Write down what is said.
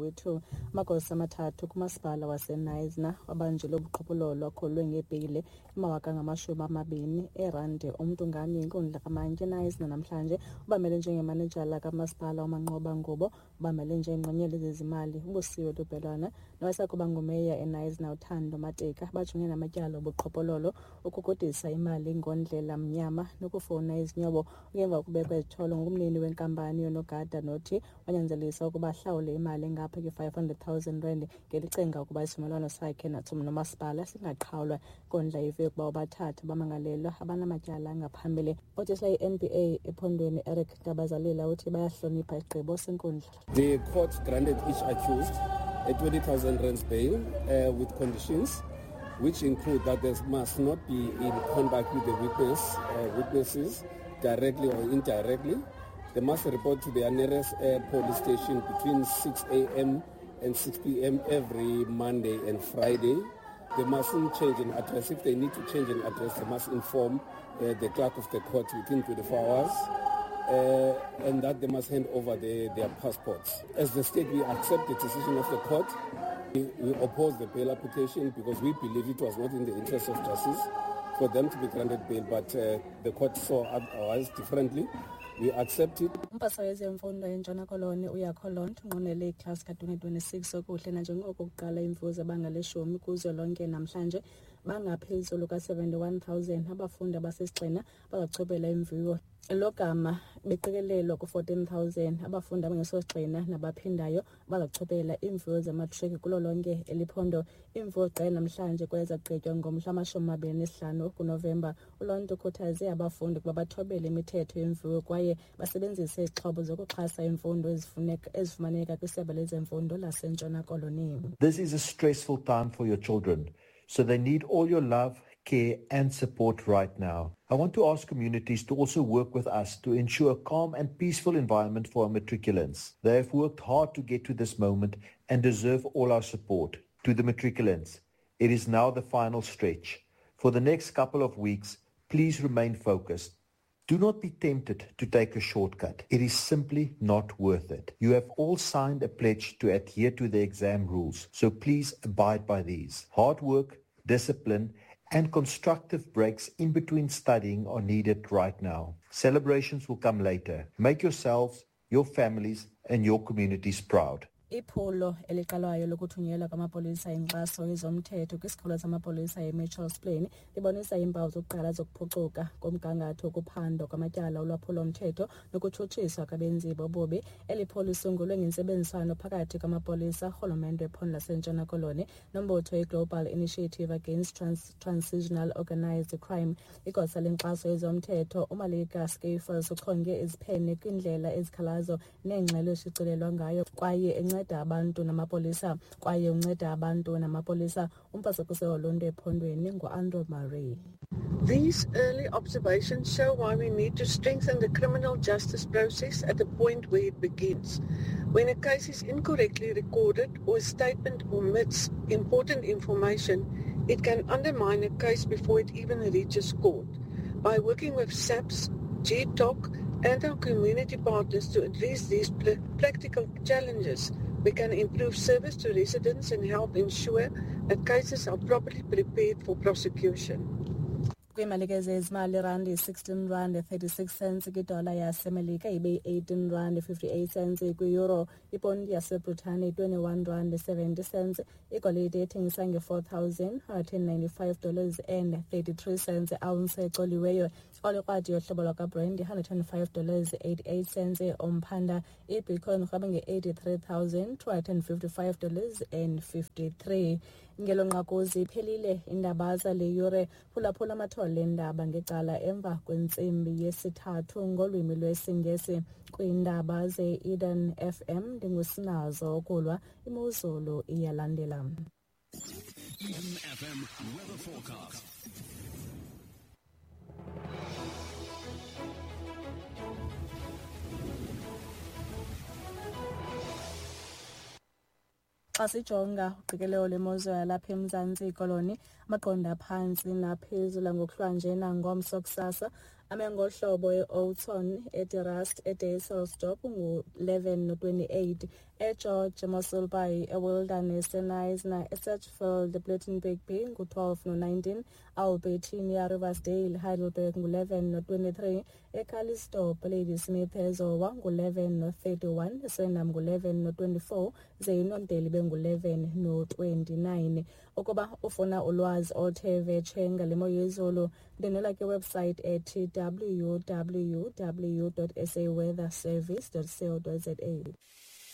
wethu amagosa amathathu kumasipala waseNaisna wabanjelwe ubuqhophololo akholwe ngebheyile R20,000 erandi umntu nganye inkundla kamantye eNaisna namhlanje. Ubamele njengemanejala kamasipala uManqoba Ngubo, ubamele njengengqonyela zezimali uBusiwe Lubhelwana nowayesakuba ngumeya eNaisna uThando Mateka bajongene namatyala obuqhophololo, ukugodisa imali ngondlela mnyama nokufuna izinyobo ngemva kokubekwa izitholo ngumnini wenkampani yonogada nothi wanyanzelisa ukuba ahlawule imali engapha ke-R500,000 ngelicenga ukuba isivumelwano sakhe nomasipala singaqhawulwa. Nkundla ive ukuba ubathathu bamangalelwa abanamatyala angaphambili. Othiswa i-NPA ephondweni Eric Tabazalila uthi bayahlonipha isigqibo senkundla. The court granted each accused a R20,000 bail with conditions which include that there must not be in contact with the witnesses directly or indirectly. They must report to their nearest police station between 6 a.m. and 6 p.m. every Monday and Friday. They mustn't change an address. If they need to change an address, they must inform the clerk of the court within 24 hours. And that they must hand over their passports. As the state, we accept the decision of the court. We oppose the bail application because we believe it was not in the interest of justice for them to be granted bail, but the court saw otherwise differently. We accept it. Umpasa wezemfundo eNtshona Koloni uyakholondo unqunele iClass ka-2026 okuhle nanjengoko kuqala imfuzo abangaleshumi kuzo lonke namhlanje bangaphezulu ka-71,000 abafundi abasesigxina bazachobela imviwo. Lo gama beqikelelwa ku-14,000 abafundi abangesosigxina nabaphindayo bazachobela imviwo zamatriki kulo lonke eliphondo. Imviwo gqala namhlanje kweza gqitywa ngomhla 25 kuNovemba. Ulonto ukhuthaze abafundi ukuba bathobele imithetho yemviwo kwaye basebenzise izixhobo zokuxhasa imfundo ezifumaneka kwisebe lezemfundo laseNtshona Koloni. This is a stressful time for your children, so they need all your love, care and support right now. I want to ask communities to also work with us to ensure a calm and peaceful environment for our matriculants. They have worked hard to get to this moment and deserve all our support. To the matriculants, it is now the final stretch. For the next couple of weeks, please remain focused. Do not be tempted to take a shortcut. It is simply not worth it. You have all signed a pledge to adhere to the exam rules, so please abide by these. Hard work, discipline, and constructive breaks in between studying are needed right now. Celebrations will come later. Make yourselves, your families, and your communities proud. Iphulo eliqalwayo lokuthunyelwa kwamapolisa inkxaso yezomthetho kwisikolo samapolisa eMitchells Plain libonisa iimpawu zokuqala zokuphucuka komgangatho kuphando kwamatyala olwaphulo-mthetho nokutshutshiswa kwabenzi bobubi. Eli phulo lisungulwe ngentsebenziswano phakathi kwamapolisa, urhulumente wephondo laseNtshona Koloni nombutho iGlobal Initiative Against Transitional Organized Crime. Igosa lenkxaso yezomthetho uMalika Scaffers uchonge iziphene kwindlela ezikhalazo neengxelo eshicilelwa ngayo kwaye unceda abantu namapolisa umphasakusi woluntu ephondweni nguAndrew Murray. These early observations show why we need to strengthen the criminal justice process at the point where it begins. When a case is incorrectly recorded or a statement omits important information, it can undermine a case before it even reaches court. By working with SAPS, GTOC and our community partners to address these practical challenges, we can improve service to residents and help ensure that cases are properly prepared for prosecution. Kwimalike zezimali randi R16.36 kwidola yaseMelika ibe R18.58 kwi-euro, ipondi yaseBritane R21.70, igolide ethengisa nge$4,195.33 ounce ecoliweyo, olikrwadi yohlobo lwakaBrand $105.88 omphanda, iBitcoin rhabe nge$83,255.53. Ngelonqakuzi iphelile indaba zale yure, phulaphula amathole endaba ngecala emva kwentsimbi yesithathu ngolwimi lwesiNgesi kwiindaba ze-Eden FM. Ndingusinazo okulwa, imozulu iyalandela. Eden FM weather forecast. Xa sijonga uqikelelo lwemozulu yalapha eMzantsi Koloni, amaqondo aphantsi naphezulu ngokuhlwa nje nangomso kusasa Amengohlobo e-Oudtshoorn, eDirrast, eDayselsdorp ngu-11 no-28, eGeorge Moselbaai, eWilderness, eNyasna, eSatchville, ePlettenberg Bay ngu-12 no-19, Albertina, Riversdale, Heidelberg ngu-11 no-23, eCallistorp, Ladysmith, eZowa ngu-11 no-31, eSwellham ngu-11 no-24, Zeyinondeli bengu-11 no-29. Ukuba ufuna ulwazi oluthe vetshe ngale mo yezulu, ndinela kwiwebsite ethi www.saweatherservice.co.za.